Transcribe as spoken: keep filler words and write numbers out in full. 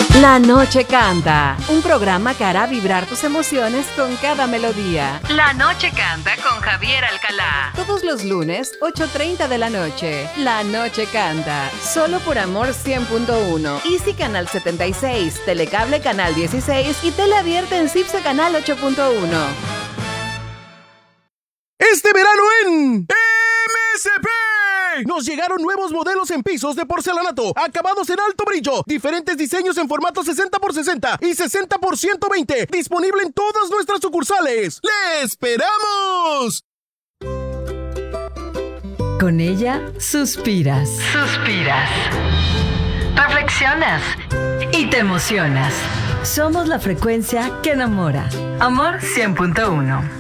La Noche Canta, un programa que hará vibrar tus emociones con cada melodía. La Noche Canta con Javier Alcalá. Todos los lunes, ocho treinta de la noche. La Noche Canta, solo por Amor cien punto uno. Easy Canal setenta y seis, Telecable Canal dieciséis y Tele Abierta en Cipse Canal ocho punto uno. Este verano en M S P nos llegaron nuevos modelos en pisos de porcelanato, acabados en alto brillo, diferentes diseños en formato sesenta por sesenta y sesenta por ciento veinte, disponible en todas nuestras sucursales. ¡Le esperamos! Con ella suspiras, suspiras, reflexionas y te emocionas. Somos la frecuencia que enamora. Amor cien punto uno.